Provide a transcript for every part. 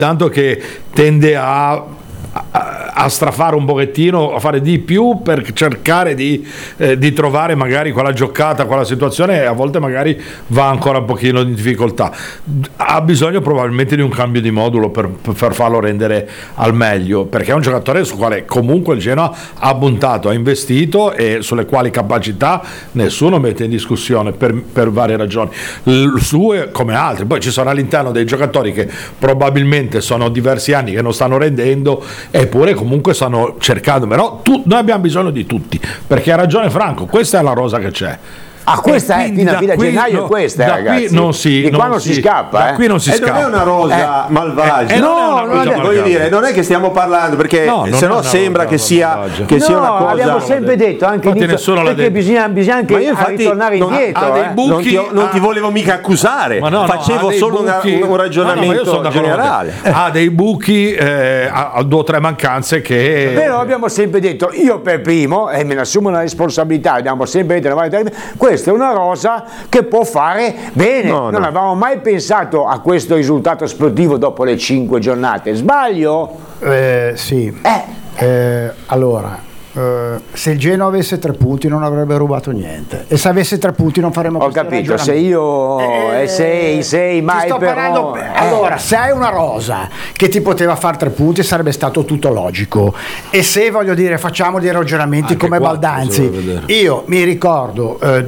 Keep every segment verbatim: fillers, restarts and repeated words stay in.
tanto che tende a A, a strafare un pochettino, a fare di più per cercare di, eh, di trovare magari quella giocata, quella situazione, e a volte magari va ancora un pochino in difficoltà. Ha bisogno probabilmente di un cambio di modulo per, per farlo rendere al meglio, perché è un giocatore su quale comunque il Genoa ha puntato, ha investito e sulle quali capacità nessuno mette in discussione per, per varie ragioni, le sue come altre. Poi ci sono all'interno dei giocatori che probabilmente sono diversi anni che non stanno rendendo, eppure comunque stanno cercando, però tu, noi abbiamo bisogno di tutti, perché ha ragione Franco, questa è la rosa che c'è. Ah, questa è fino a fine gennaio, no, questa da ragazzi. Qui non si, di qua non non si, si scappa, da eh. qui non si e scappa. non è una rosa eh, malvagia. Eh, no, non è una rosa non, voglio dire, non è che stiamo parlando, perché no, se no sembra che sia che no, sia una cosa. Abbiamo sempre detto anche inizio, perché bisogna, bisogna anche ritornare non, indietro. Ha dei eh. buchi, non, ti, non ti volevo mica accusare, ma no, no, facevo solo buchi, una, un ragionamento no, no, generale. Ha dei buchi, eh, ha due o tre mancanze che. Però abbiamo sempre detto, io per primo, e me ne assumo la responsabilità, abbiamo sempre detto, questa è una rosa che può fare bene, no, non no. avevamo mai pensato a questo risultato esplosivo dopo le cinque giornate, sbaglio? Eh, sì, Eh. Eh, allora Uh, se il Genoa avesse tre punti non avrebbe rubato niente, e se avesse tre punti non faremmo Ho questo capito, se io eh, eh, sei, sei mai sto però parlando, eh. allora se hai una rosa che ti poteva fare tre punti sarebbe stato tutto logico, e se voglio dire facciamo dei ragionamenti anche come quattro, Baldanzi, io mi ricordo eh,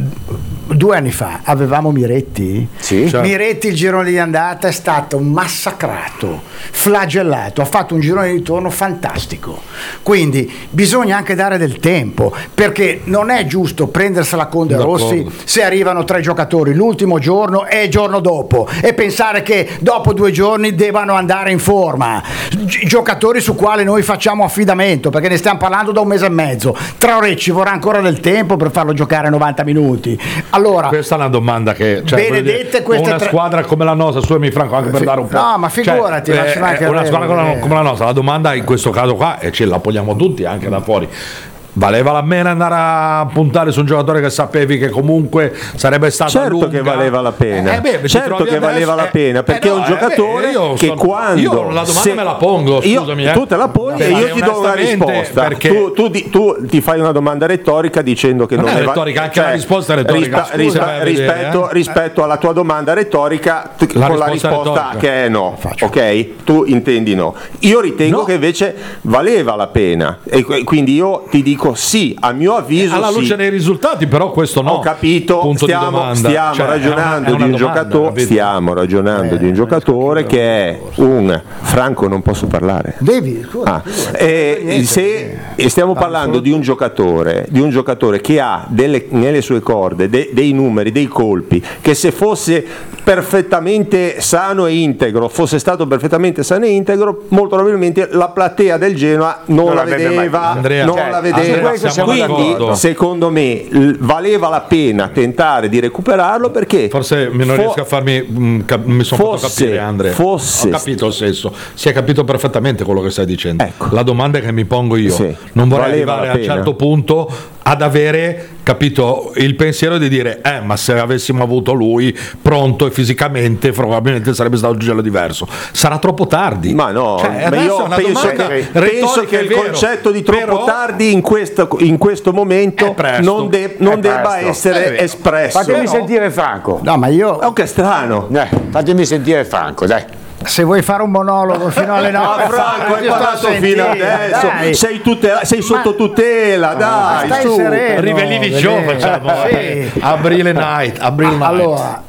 due anni fa avevamo Miretti, sì, certo. Miretti il girone di andata è stato massacrato, flagellato, ha fatto un girone di ritorno fantastico, quindi bisogna anche dare del tempo, perché non è giusto prendersela con De Rossi se arrivano tre giocatori l'ultimo giorno e il giorno dopo e pensare che dopo due giorni devono andare in forma, Gi- giocatori su quali noi facciamo affidamento, perché ne stiamo parlando da un mese e mezzo. Traoré ci vorrà ancora del tempo per farlo giocare novanta minuti. Allora, questa è una domanda che, cioè, benedette dire, queste una tre... squadra come la nostra, scusami Franco, anche per Fi- dare un po', no, ma figurati, cioè, lasciami anche eh, una avere, squadra come, eh. come la nostra, la domanda in questo caso qua, e ce la vogliamo tutti anche da fuori, valeva la pena andare a puntare su un giocatore che sapevi che comunque sarebbe stato certo lunga? che valeva la pena, eh, beh, certo che adesso, valeva la eh, pena, perché eh, no, è un giocatore eh, beh, che sono, quando io la domanda se, me la pongo, scusami, io, eh. tu te la poni Beh, e io ti do una risposta, perché tu, tu, di, tu ti fai una domanda retorica dicendo che non, non è ne va, retorica, anche cioè, la risposta è retorica, rispa, rispa, scusa, rispetto, vedere, eh. rispetto alla tua domanda retorica t- La con la risposta risposta retorica. che è no, ok? Tu intendi no, io ritengo No. che invece valeva la pena, e quindi io ti dico sì, a mio avviso alla luce sì. dei risultati, però questo no. Ho capito, punto stiamo, di domanda. stiamo Cioè, ragionando è una, è di un una domanda, giocatore, capito? stiamo ragionando Eh, di un giocatore che è un Franco, non posso parlare. devi scusa, Ah, eh, se e stiamo parlando di un giocatore, di un giocatore che ha delle, nelle sue corde de, dei numeri, dei colpi, che se fosse perfettamente sano e integro, fosse stato perfettamente sano e integro, molto probabilmente la platea del Genoa non, Non la l'avrebbe mai vedeva, Andrea, non cioè, la vedeva. Andrea, siamo Quindi d'accordo. secondo me l- valeva la pena tentare di recuperarlo, perché Forse non fo- riesco a farmi mh, cap- mi sono fatto fosse- capire, Andrea. fosse- Ho capito il senso, si è capito perfettamente quello che stai dicendo. Ecco. La domanda che mi pongo io, Sì. non vorrei Valeva arrivare la a un pena. certo punto ad avere capito il pensiero di dire eh ma se avessimo avuto lui pronto e fisicamente probabilmente sarebbe stato un gelo diverso. Sarà troppo tardi. Ma no, Cioè, ma adesso io è una penso domanda che, retorica, penso che è il vero, concetto di troppo però- tardi in questo, in questo momento È presto. non, de- non È debba presto. essere È vero. espresso. Fatemi no. sentire Franco. no, ma io Oh, che strano. Eh, fatemi sentire Franco, dai. se vuoi fare un monologo fino alle nove Ma Franco, hai ti sto a parlato sentire, fino adesso, dai. sei, tutela- sei sotto tutela, dai, stai su. sereno. Rivellini No, show vedete. facciamo Sì. eh. Aprile night, April night. Allora,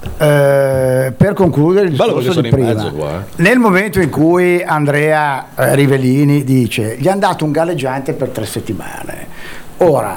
eh, per concludere il Bello discorso che di sono in prima, mezzo qua, eh. nel momento in cui Andrea eh, Rivellini dice gli hanno dato un galleggiante per tre settimane, ora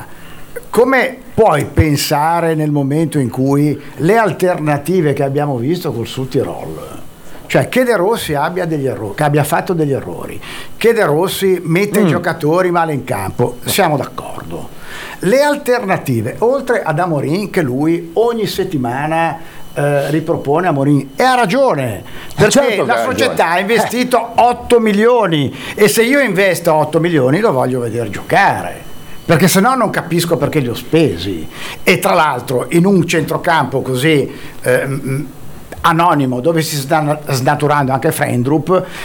come puoi pensare nel momento in cui le alternative che abbiamo visto col Sud Tirol, cioè che De Rossi abbia degli errori, che abbia fatto degli errori, che De Rossi mette Mm. i giocatori male in campo, siamo d'accordo. Le alternative, oltre ad Amorin, che lui ogni settimana eh, ripropone Amorin, e ha ragione, perché certo che la ha società ragione. ha investito otto milioni e se io investo otto milioni lo voglio vedere giocare, perché se no non capisco perché li ho spesi. E tra l'altro in un centrocampo così ehm, anonimo, dove si sta snaturando anche Frendrup,